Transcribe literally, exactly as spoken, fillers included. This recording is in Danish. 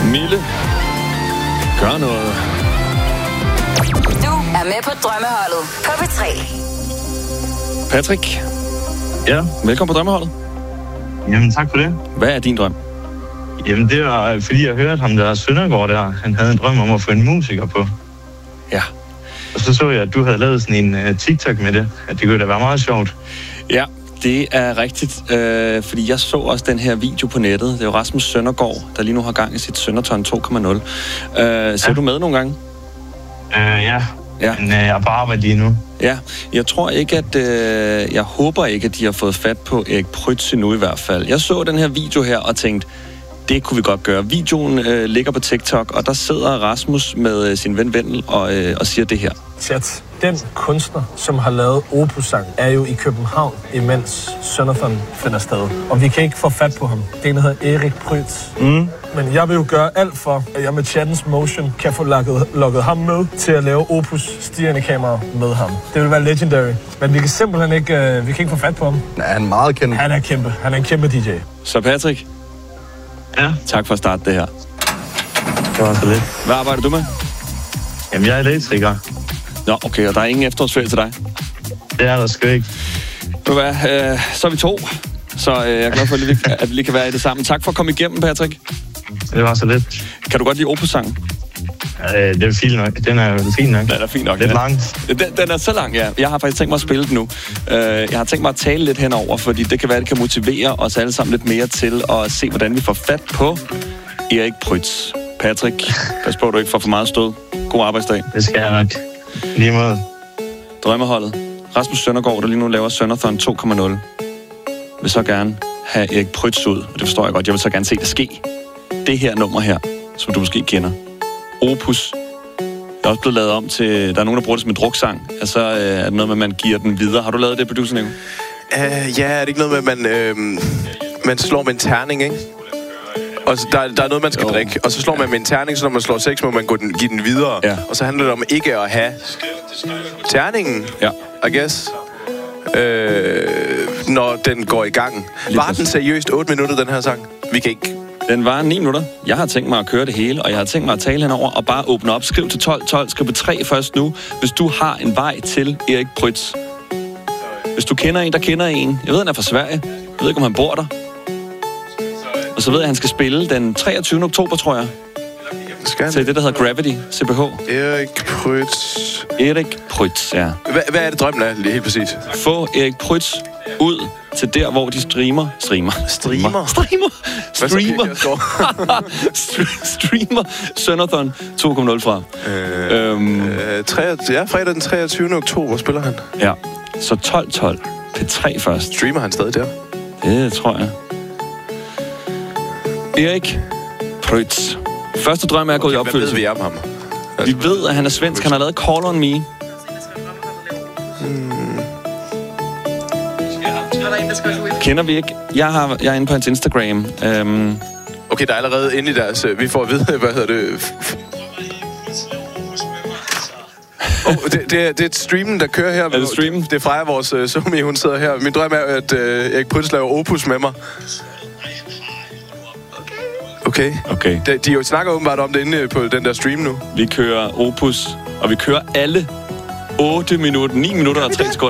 Mille, gør noget. Du er med på Drømmeholdet på P tre. Patrick. Ja. Velkommen på Drømmeholdet. Jamen, tak for det. Hvad er din drøm? Jamen, det var, fordi jeg hørte ham der Søndergaard der. Han havde en drøm om at få en musiker på. Ja. Og så så jeg, at du havde lavet sådan en uh, TikTok med det. At det kunne da være meget sjovt. Ja, det er rigtigt. Øh, fordi jeg så også den her video på nettet. Det er jo Rasmus Søndergaard, der lige nu har gang i sit Sønderton to punkt nul. Øh, ser ja. du med nogle gange? Uh, ja. Ja. Men uh, jeg er på arbejde lige nu. Ja, jeg tror ikke, at... Øh, jeg håber ikke, at de har fået fat på Erik Prytz endnu i hvert fald. Jeg så den her video her og tænkte, det kunne vi godt gøre. Videoen øh, ligger på TikTok, og der sidder Rasmus med øh, sin ven Vendel og, øh, og siger det her. Chat. Den kunstner, som har lavet Opus-sang, er jo i København, imens Sønderton finder sted. Og vi kan ikke få fat på ham. Det ene hedder Erik Prytz. Mm. Men jeg vil jo gøre alt for, at jeg med chattens motion kan få lukket, lukket ham med til at lave Opus stigende kamera med ham. Det vil være legendary. Men vi kan simpelthen ikke, uh, vi kan ikke få fat på ham. Er han meget kendt? Han er kæmpe. Han er en kæmpe D J. Så Patrick, ja. Tak for at starte det her. Det var så lidt. Hvad arbejder du med? Jamen, jeg er elektriker. Nå, okay, og der er ingen efterårsferie til dig? Det er der sgu ikke. Nu hvad, øh, så er vi to, så øh, jeg er glad for, at vi, at vi lige kan være i det sammen. Tak for at komme igennem, Patrick. Det var så lidt. Kan du godt lide Opus-sangen? Ja, det er fint nok. Den er jo fin nok. Den er fin nok. Lidt ja. lang. Den, den er så lang, ja. Jeg har faktisk tænkt mig at spille den nu. Uh, jeg har tænkt mig at tale lidt henover, fordi det kan være, det kan motivere os alle sammen lidt mere til at se, hvordan vi får fat på Erik Prytz. Patrick, pas på, at du ikke får for meget stød. God arbejdsdag. Det skal jeg nok. Lige måde. Drømmeholdet. Rasmus Søndergaard, der lige nu laver Sønderton to punkt nul, vil så gerne have Erik Prytz ud. Og det forstår jeg godt. Jeg vil så gerne se det ske. Det her nummer her, som du måske kender. Opus. Det er også blevet lavet om til... Der er nogen, der bruger det som en druksang. Altså øh, er det noget med, at man giver den videre. Har du lavet det, producer Nico? Uh, ja, er det ikke noget med, at man, øh, man slår med en terning, ikke? Og så der, der er noget, man skal jo. drikke. Og så slår man med en terning, så når man slår seks, må man gå den, give den videre. Ja. Og så handler det om ikke at have terningen, ja. I guess. Øh, når den går i gang. Var den seriøst otte minutter, den her sang? Vi kan ikke... Den var ni minutter. Jeg har tænkt mig at køre det hele, og jeg har tænkt mig at tale henover og bare åbne op. Skriv til tolv tolv, skriv på tre først nu, hvis du har en vej til Erik Prytz. Hvis du kender en, der kender en. Jeg ved, han er fra Sverige. Jeg ved ikke, om han bor der. Og så ved jeg, at han skal spille den treogtyvende oktober, tror jeg. Skal til det, der hedder Gravity, C P H. Erik Prytz. Erik Prytz, ja. Hvad, hvad er det, drømmen er, helt præcis? Få Erik Prytz ud til der, hvor de streamer. Streamer. Streamer? Streamer. Streamer. Streamer. Sønderton to punkt nul fra. Øh, øhm, øh, tre, ja, fredag den treogtyvende oktober spiller han. Ja. Så tolv tolv. P tre først. Streamer han stadig der? Det tror jeg. Erik Prytz. Første drøm er gået okay, i opfyldelse. Hvad ved vi om ham? Vi ved, at han er svensk. Han har lavet Call on Me. Hmm. Kender vi ikke? Jeg, har, jeg er inde på hans Instagram. Um... Okay, der er allerede inde i deres... Vi får at vide, hvad hedder det... Oh, det, det, er, det er streamen, der kører her. Er det streamen? Det er Freja, vores uh, Somi, hun sidder her. Min drøm er, at uh, Erik Prytz laver Opus med mig. Okay. Okay. De, de jo snakker åbenbart om det inde på den der stream nu. Vi kører Opus, og vi kører alle otte minutter, ni minutter og tre sekunder.